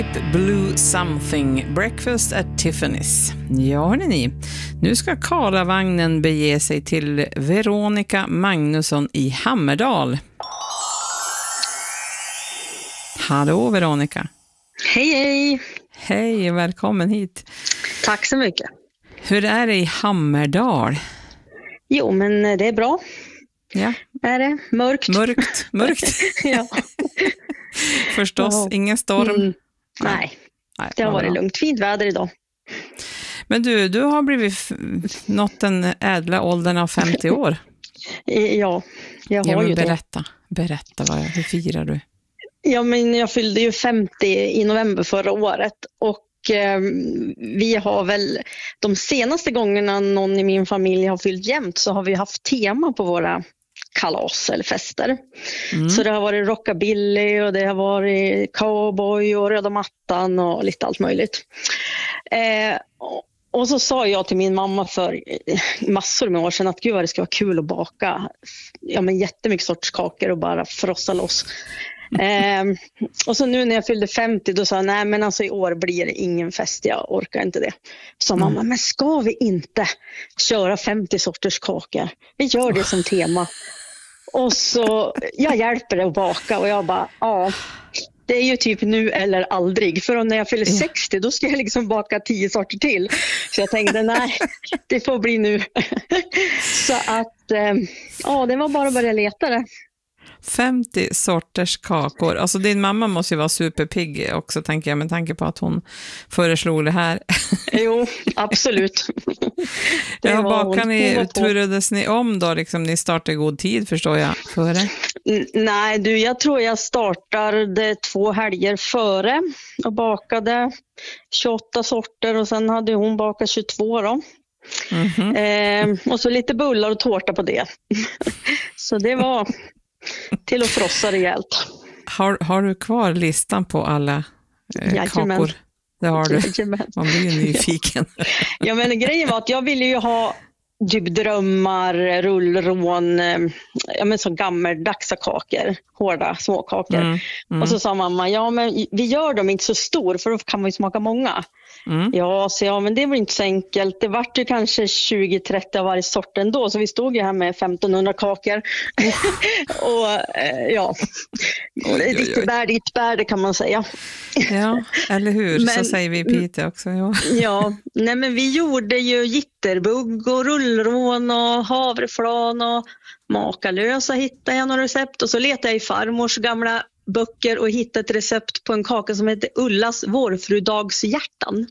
Blue Something, Breakfast at Tiffany's. Ja, hörni, nu ska Karlavagnen bege sig till Veronica Magnusson i Hammerdal. Hallå Veronica. Hej, hej. Hej, välkommen hit. Tack så mycket. Hur är det i Hammerdal? Jo, men det är bra. Ja. Är det mörkt? Mörkt. Ja. Förstås, ingen storm. Nej, det har varit lugnt. Fint väder idag. Men du har blivit nått den ädla åldern av 50 år. Ja, jag har ju Berätta, hur firar du? Ja, men jag fyllde ju 50 i november förra året och vi har väl de senaste gångerna någon i min familj har fyllt jämnt så har vi haft tema på våra kalas eller fester. Så det har varit rockabilly och det har varit cowboy och röda mattan och lite allt möjligt. Och så sa jag till min mamma för massor med år sedan att gud vad det ska vara kul att baka jättemycket sorts kakor och bara frossa loss. Och så nu när jag fyllde 50 då sa jag nej men alltså i år blir det ingen fest, jag orkar inte det. Så mamma, men ska vi inte köra 50 sorters kakor? Vi gör det som tema. Och så jag hjälper dig att baka och jag bara det är ju typ nu eller aldrig. För när jag fyller 60 då ska jag liksom baka 10 sorter till. Så jag tänkte nej, det får bli nu. Så att det var bara att börja leta det. 50 sorters kakor. Alltså din mamma måste ju vara superpigg också, tänker jag, med tanke på att hon föreslog det här. Jo, absolut. Turades ni om då? Liksom, ni startade i god tid, förstår jag, före? Nej, jag tror jag startade 2 helger före och bakade 28 sorter och sen hade hon bakat 22 då. Och så lite bullar och tårta på det. Så det var till att frossa rejält. Har du kvar listan på alla kakor? Det har du. Man blir ju nyfiken. Ja, men grejen var att jag ville ju ha typ drömmar, rullrån, så gammeldagsa kakor, hårda småkakor. Och så sa mamma, men vi gör dem inte så stor för då kan man ju smaka många. Men det var inte så enkelt. Det var ju kanske 20-30 av varje sort ändå, så vi stod ju här med 1500 kakor. Och ditt bär, det kan man säga. Ja, eller hur? Så säger vi i Piteå också. Men vi gjorde ju jitterbugg och rullrån och havreflan och makalösa hittade jag några recept och så letade jag i farmors gamla böcker och hittade ett recept på en kaka som heter Ullas vårfrudagshjärtan.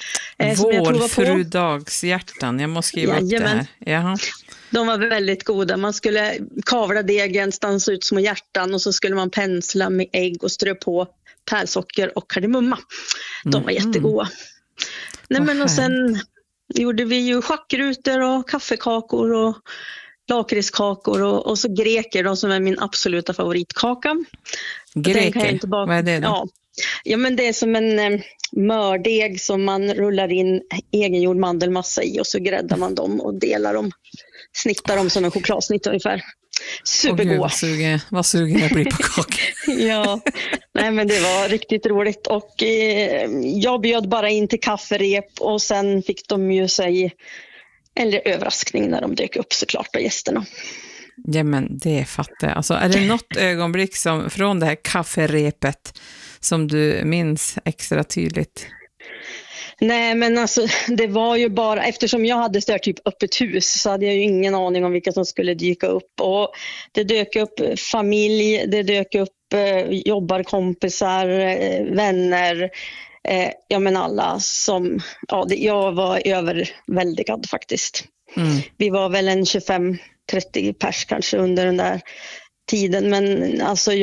Vårfrudagshjärtan, jag måste skriva upp det här. Jaha. De var väldigt goda. Man skulle kavla degen, stansa ut små hjärtan och så skulle man pensla med ägg och strö på pärlsocker och kardemumma. De var jättegoda. Och sen gjorde vi ju schackrutor och kaffekakor och lakritskakor och så greker då, som är min absoluta favoritkaka. Greker? Vad är det då? Ja, men det är som en mördeg som man rullar in egengjord mandelmassa i och så gräddar man dem och delar dem, snittar dem som en chokladsnitt ungefär. Supergoda. Vad sugen jag blir på kakor. Men det var riktigt roligt och jag bjöd bara in till kafferep och sen fick de ju sig eller överraskning när de dök upp såklart av gästerna. Ja, men det fattar jag. Alltså, är det något ögonblick som, från det här kafferepet som du minns extra tydligt? Nej, men alltså det var ju bara, eftersom jag hade stört typ öppet hus så hade jag ju ingen aning om vilka som skulle dyka upp. Och det dök upp familj, det dök upp jobbarkompisar, vänner. Alla som, jag var överväldigad faktiskt. Vi var väl en 25-30 pers kanske under den där tiden, men alltså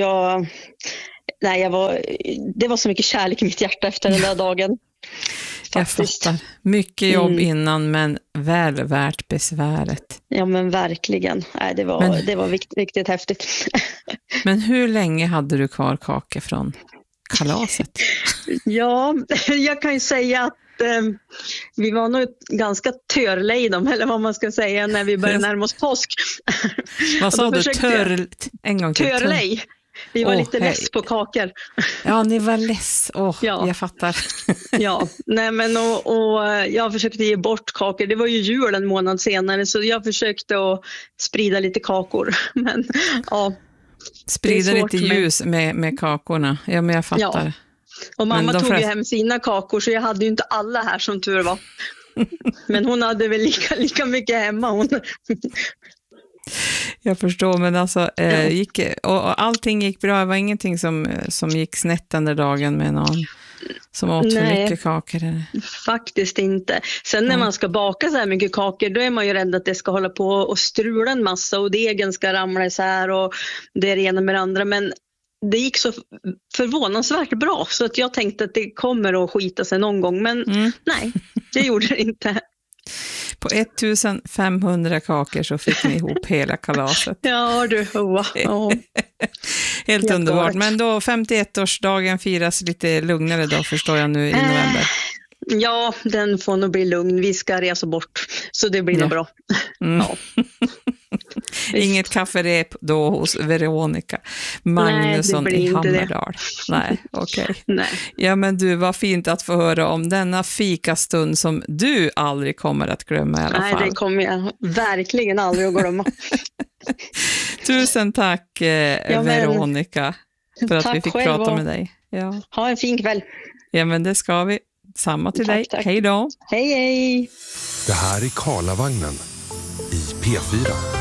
det var så mycket kärlek i mitt hjärta efter den där dagen. Faktiskt. Jag fattar. Mycket jobb innan, men väl värt besväret. Ja, men verkligen. Nej, det var riktigt häftigt. Men hur länge hade du kvar kakor från kalaset? Ja, jag kan ju säga att vi var nog ganska törlej dem, eller vad man ska säga, när vi började närma oss påsk. Vad sa du? En gång till. Törlej. Vi var lite less på kakor. Ja, ni var less. Ja. Jag fattar. Ja, nej men och jag försökte ge bort kakor. Det var ju jul en månad senare, så jag försökte att sprida lite kakor. Men ja, sprida lite ljus med kakorna. Ja, men jag fattar. Ja. Och mamma tog ju hem sina kakor, så jag hade ju inte alla här som tur var. Men hon hade väl lika mycket hemma. Hon. Jag förstår, men alltså och allting gick bra. Det var ingenting som gick snett den där dagen med någon som åt för mycket kakor? Eller? Faktiskt inte. Sen när man ska baka så här mycket kakor, då är man ju rädd att det ska hålla på och strula en massa och degen ska ramla isär och det är det ena med det andra. Men det gick så förvånansvärt bra, så att jag tänkte att det kommer att skita sig någon gång. Men nej, det gjorde det inte. På 1500 kakor så fick ni ihop hela kalaset. Ja du, Helt underbart. Men då 51-årsdagen firas lite lugnare då, förstår jag nu i november. Ja, den får nog bli lugn. Vi ska resa bort, så det blir nog bra. Ja. Inget kafferep då hos Veronica Magnusson i Hammerdal. Nej, okej. Okay. Ja, men du, var fint att få höra om denna fikastund som du aldrig kommer att glömma i alla fall. Nej, det kommer jag verkligen aldrig att glömma. Tusen tack, Veronica, för att vi fick prata med dig. Ja. Ha en fin kväll. Ja, men det ska vi. Samma till dig. Tack. Hej då. Hej, hej. Det här är Karlavagnen i P4.